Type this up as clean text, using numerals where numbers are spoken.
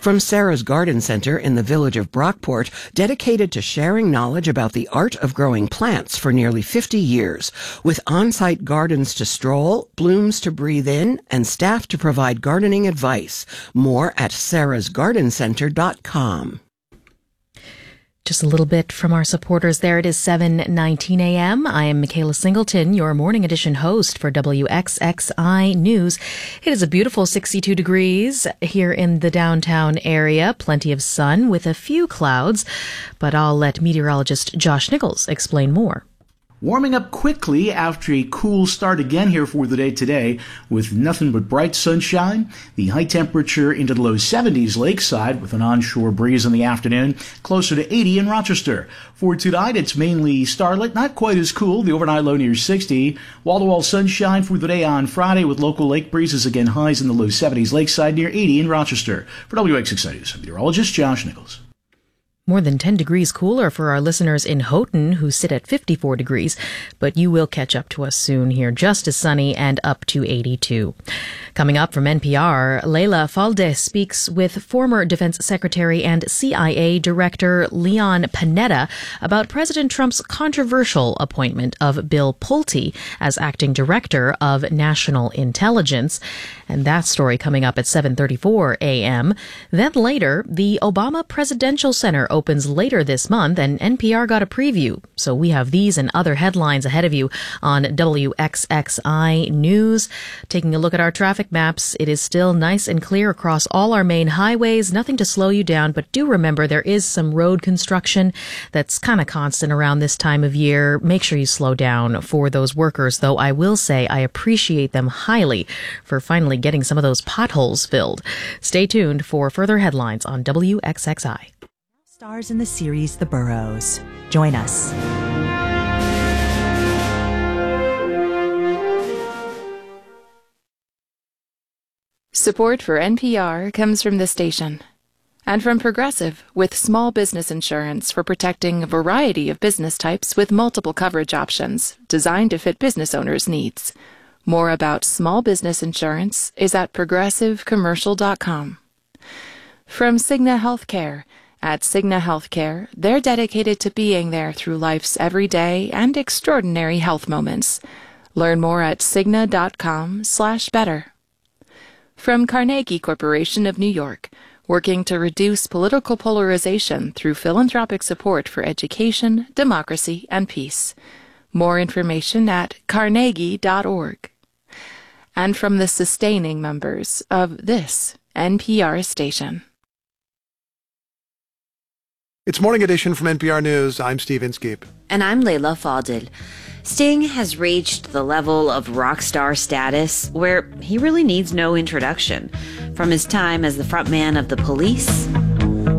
From Sarah's Garden Center in the village of Brockport, dedicated to sharing knowledge about the art of growing plants for nearly 50 years, with on-site gardens to stroll, blooms to breathe in, and staff to provide gardening advice. More at sarahsgardencenter.com. Just a little bit from our supporters there. It is 7:19 a.m. I am Michaela Singleton, your morning edition host for WXXI News. It is a beautiful 62 degrees here in the downtown area. Plenty of sun with a few clouds, but I'll let meteorologist Josh Nichols explain more. Warming up quickly after a cool start again here for the day today with nothing but bright sunshine. The high temperature into the low 70s lakeside with an onshore breeze in the afternoon, closer to 80 in Rochester. For tonight, it's mainly starlit, not quite as cool. The overnight low near 60. Wall-to-wall sunshine for the day on Friday with local lake breezes, again highs in the low 70s lakeside near 80 in Rochester. For WXXI News, meteorologist Josh Nichols. More than 10 degrees cooler for our listeners in Houghton, who sit at 54 degrees, but you will catch up to us soon here. Just as sunny and up to 82. Coming up from NPR, Leila Falde speaks with former Defense Secretary and CIA Director Leon Panetta about President Trump's controversial appointment of Bill Pulte as acting director of National Intelligence. And that story coming up at 7:34 a.m. Then later, the Obama Presidential Center opens later this month, and NPR got a preview. So we have these and other headlines ahead of you on WXXI News. Taking a look at our traffic maps, it is still nice and clear across all our main highways. Nothing to slow you down, but do remember there is some road construction that's kind of constant around this time of year. Make sure you slow down for those workers, though I will say I appreciate them highly for finally getting some of those potholes filled. Stay tuned for further headlines on WXXI. Stars in the series The Burrows. Join us. Support for NPR comes from the station and from Progressive, with small business insurance for protecting a variety of business types with multiple coverage options designed to fit business owners' needs. More about small business insurance is at progressivecommercial.com. From Cigna Healthcare. At Cigna Healthcare, they're dedicated to being there through life's everyday and extraordinary health moments. Learn more at cigna.com/better. From Carnegie Corporation of New York, working to reduce political polarization through philanthropic support for education, democracy, and peace. More information at carnegie.org. And from the sustaining members of this NPR station. It's Morning Edition from NPR News. I'm Steve Inskeep. And I'm Leila Fadel. Sting has reached the level of rock star status where he really needs no introduction. From his time as the frontman of The Police